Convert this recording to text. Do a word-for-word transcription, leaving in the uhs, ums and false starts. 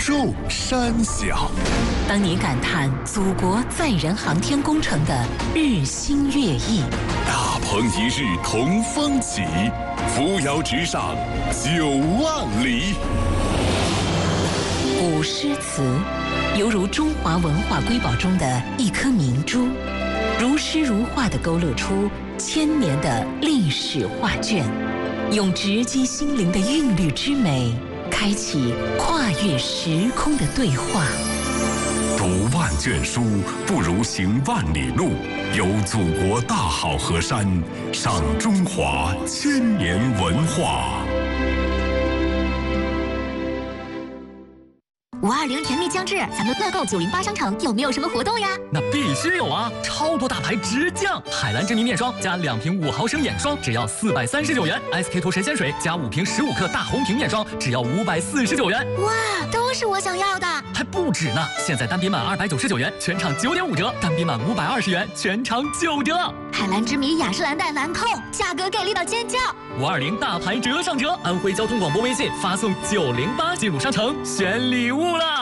处山小。 当你感叹祖国载人航天工程的日新月异， 大鹏一日同风起，扶摇直上九万里。 古诗词犹如中华文化瑰宝中的一颗明珠，如诗如画地勾勒出千年的历史画卷，用直击心灵的韵律之美，开启跨越时空的对话。 读万卷书，不如行万里路。游祖国大好河山，赏中华千年文化。 五二零甜蜜将至，咱们乐购九零八商城有没有什么活动呀？ 那必须有啊！超多大牌直降，海蓝之谜面霜加两瓶五毫升眼霜只要四百三十九元 ，S K 图神仙水加五瓶十五克大红瓶面霜只要五百四十九元。 哇，都是我想要的！ 还不止呢！现在单笔满二百九十九元，全场九点五折；单笔满五百二十元，全场九折。 海蓝之谜雅诗兰黛兰蔻，价格给力到尖叫！ 五二零大牌折上折，安徽交通广播微信发送九零八进入商城选礼物啦！